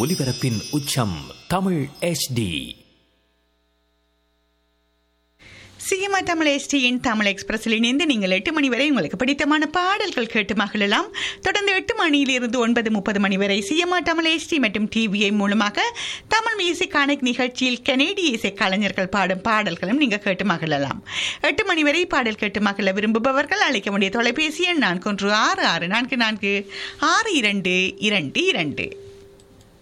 ஒலிபரப்பின் உச்சம் தமிழ் HD. சிஎம்ஆ தமிழ் எஸ்டியின் தமிழ் எக்ஸ்பிரஸில் இணைந்து நீங்கள் 8 மணி வரை உங்களுக்கு பிடித்தமான பாடல்கள் கேட்டு மகிழலாம். தொடர்ந்து 8 மணியிலிருந்து 9:30 மணி வரை சிஎம்ஆ தமிழ் எஸ்டி மற்றும் டிவிஐ மூலமாக தமிழ் மியூசிக் கனெக்ட் நிகழ்ச்சியில் கனேடிய இசை கலைஞர்கள் பாடும் பாடல்களும் நீங்கள் கேட்டு மகிழலாம். 8 மணி வரை பாடல் கேட்டு மகிழ விரும்புபவர்கள் அழைக்க வேண்டிய தொலைபேசி எண் 4166446222.